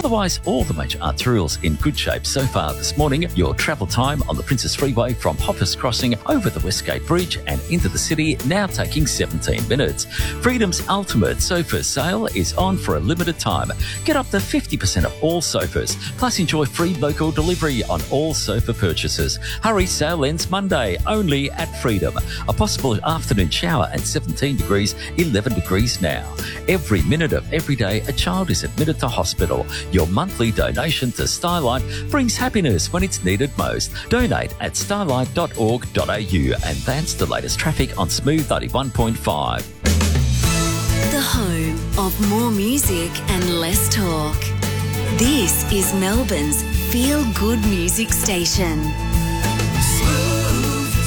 Otherwise, all the major arterials in good shape so far this morning. Your travel time on the Princess Freeway from Hoppers Crossing over the Westgate Bridge and into the city now taking 17 minutes. Freedom's Ultimate Sofa Sale is on for a limited time. Get up to 50% off all sofas, plus enjoy free local delivery on all sofa purchases. Hurry, sale ends Monday, only at Freedom. A possible afternoon shower at 17 degrees, 11 degrees now. Every minute of every day, a child is admitted to hospital. Your monthly donation to Starlight brings happiness when it's needed most. Donate at starlight.org.au, and that's the latest traffic on Smooth 91.5. The home of more music and less talk. This is Melbourne's Feel Good Music Station. Smooth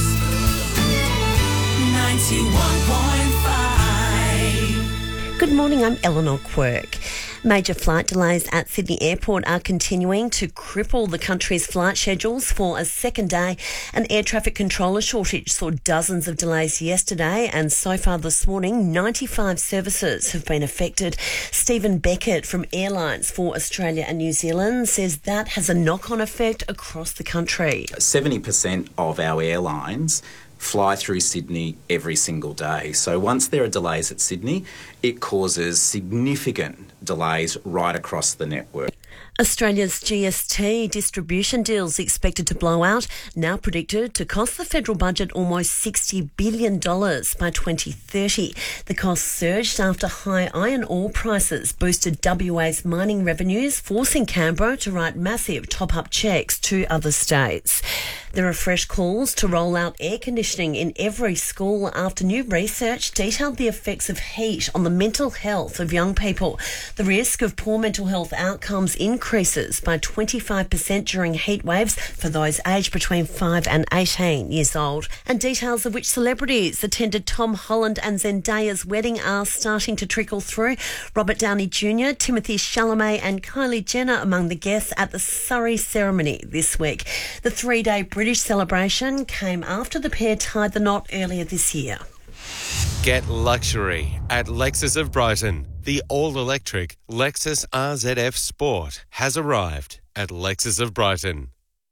91.5. Good morning, I'm Eleanor Quirk. Major flight delays at Sydney Airport are continuing to cripple the country's flight schedules for a second day. An air traffic controller shortage saw dozens of delays yesterday, and so far this morning, 95 services have been affected. Stephen Beckett from Airlines for Australia and New Zealand says that has a knock-on effect across the country. 70% of our airlines fly through Sydney every single day. So once there are delays at Sydney, it causes significant delays right across the network. Australia's GST distribution deals expected to blow out, now predicted to cost the federal budget almost $60 billion by 2030. The cost surged after high iron ore prices boosted WA's mining revenues, forcing Canberra to write massive top-up cheques to other states. There are fresh calls to roll out air conditioning in every school after new research detailed the effects of heat on the mental health of young people. The risk of poor mental health outcomes increases by 25% during heat waves for those aged between 5 and 18 years old. And details of which celebrities attended Tom Holland and Zendaya's wedding are starting to trickle through. Robert Downey Jr., Timothée Chalamet and Kylie Jenner among the guests at the Surrey ceremony this week. The three-day British celebration came after the pair tied the knot earlier this year. Get luxury at Lexus of Brighton. The all-electric Lexus RZF Sport has arrived at Lexus of Brighton.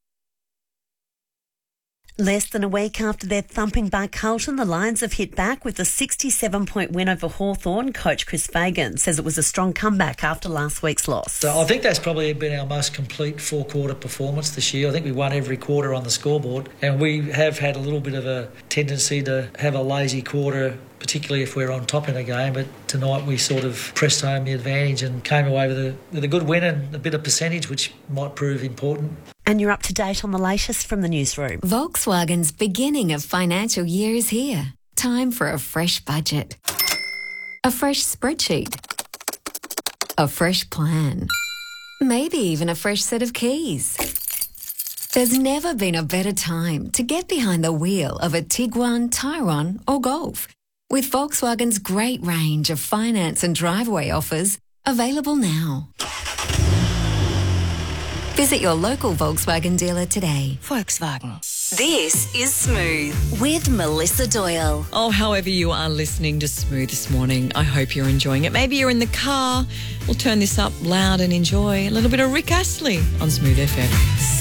Less than a week after their thumping by Carlton, the Lions have hit back with a 67-point win over Hawthorn. Coach Chris Fagan says it was a strong comeback after last week's loss. So I think that's probably been our most complete four-quarter performance this year. I think we won every quarter on the scoreboard, and we have had a little bit of a tendency to have a lazy quarter, particularly if we're on top in a game. But tonight we sort of pressed home the advantage and came away with a good win and a bit of percentage, which might prove important. And you're up to date on the latest from the newsroom. Volkswagen's beginning of financial year is here. Time for a fresh budget. A fresh spreadsheet. A fresh plan. Maybe even a fresh set of keys. There's never been a better time to get behind the wheel of a Tiguan, Tyrone or Golf. With Volkswagen's great range of finance and driveway offers available now. Visit your local Volkswagen dealer today. Volkswagen. This is Smooth with Melissa Doyle. Oh, however you are listening to Smooth this morning, I hope you're enjoying it. Maybe you're in the car. We'll turn this up loud and enjoy a little bit of Rick Astley on Smooth FM.